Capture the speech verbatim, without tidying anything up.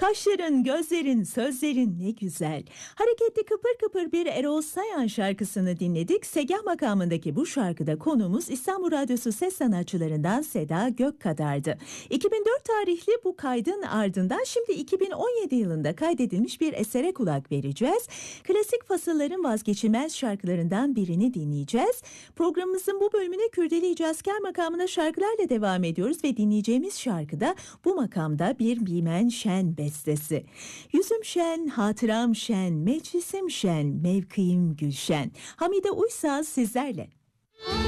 Kaşların, gözlerin, sözlerin ne güzel. Hareketli kıpır kıpır bir Erol Sayan şarkısını dinledik. Segah makamındaki bu şarkıda konuğumuz İstanbul Radyosu ses sanatçılarından Seda Gökkadar'dı. iki bin dört tarihli bu kaydın ardından şimdi iki bin on yedi yılında kaydedilmiş bir esere kulak vereceğiz. Klasik fasılların vazgeçilmez şarkılarından birini dinleyeceğiz. Programımızın bu bölümüne Kürdeli Cazker makamına şarkılarla devam ediyoruz ve dinleyeceğimiz şarkıda bu makamda bir Bimen Şen bestesi. Yüzüm şen, hatıram şen, meclisim şen, mevkiim gülşen. Hamide Uysal sizlerle.